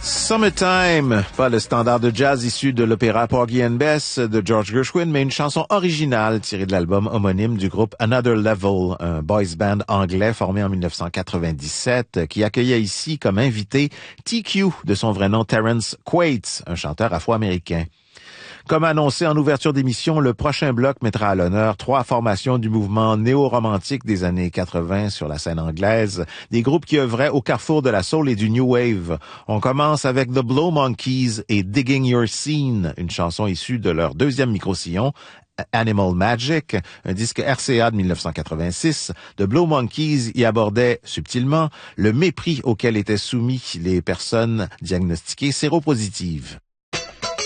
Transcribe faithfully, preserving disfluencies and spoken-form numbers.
Summertime, pas le standard de jazz issu de l'opéra Porgy and Bess de George Gershwin, mais une chanson originale tirée de l'album homonyme du groupe Another Level, un boys band anglais formé en dix-neuf cent quatre-vingt-dix-sept, qui accueillait ici comme invité T Q, de son vrai nom Terence Quates, un chanteur afro-américain. Comme annoncé en ouverture d'émission, le prochain bloc mettra à l'honneur trois formations du mouvement néo-romantique des années quatre-vingts sur la scène anglaise, des groupes qui œuvraient au carrefour de la soul et du new wave. On commence avec The Blow Monkeys et Digging Your Scene, une chanson issue de leur deuxième micro-sillon, Animal Magic, un disque R C A de dix-neuf cent quatre-vingt-six. The Blow Monkeys y abordait subtilement le mépris auquel étaient soumis les personnes diagnostiquées séropositives.